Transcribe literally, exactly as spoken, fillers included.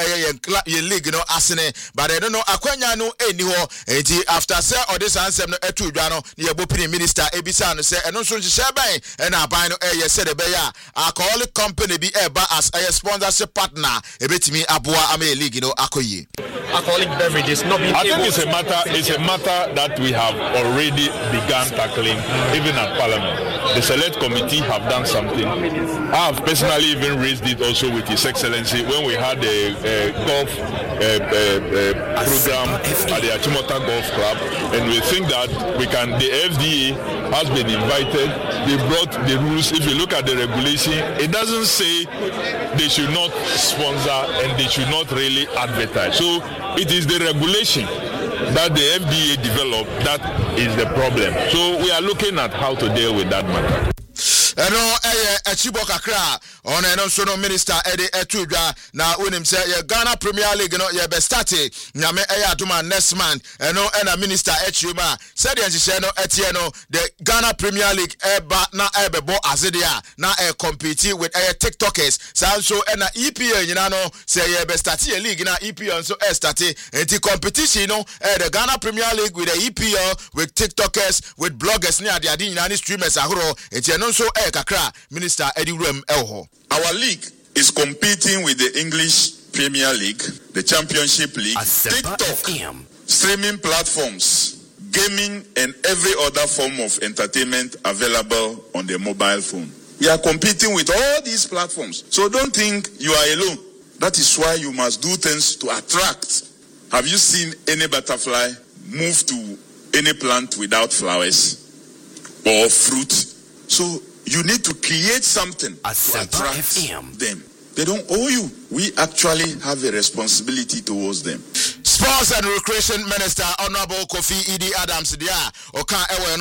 ɛyɛ ye league no asene but I don't know akwanya no eni ho enti after say all this answer no etu dwa no ne yebo pini minister ebisa no say eno so nhye ban na aban no ɛyɛ sɛ de bɛya alcoholic company bi eba as a sponsorship partner ebetimi aboa ama league no akoyi alcoholic beverages not being I think it's a matter it's a matter that we have already begun tackling even at Parliament. The select committee have done something. I have personally even raised it also with His Excellency when we had a, a golf a, a, a program at the Achimota Golf Club, and we think that we can. The F D A has been invited. They brought the rules. If you look at the regulation, it doesn't say they should not sponsor and they should not really advertise. So it is the regulation that the F D A developed that is the problem. So we are looking at how to deal with that matter. Eno eye achibo kakra on eno so no minister ede etudwa na wonim say ye Ghana Premier League no ye be start nyame eye adoma next month eno ena minister echiuma said the nhye no etie no the Ghana Premier League eba na ebebo azedia na e compete with eye TikTokers so ena E P L nyina no say ye be start ye league na E P L so e start enti competition no e the Ghana Premier League with the E P L with TikTokers with bloggers ni ade ade nyina ni streamers ahoro enti eno so kakra minister Eddie Rem Elho. Our league is competing with the English Premier League, the Championship League, TikTok, streaming platforms, gaming, and every other form of entertainment available on the mobile phone. We are competing with all these platforms. So don't think you are alone. That is why you must do things to attract. Have you seen any butterfly move to any plant without flowers or fruit? So you need to create something to attract them. They don't owe you. We actually have a responsibility towards them. Sports and Recreation Minister Honorable Kofi Idi Adams dia oka ewe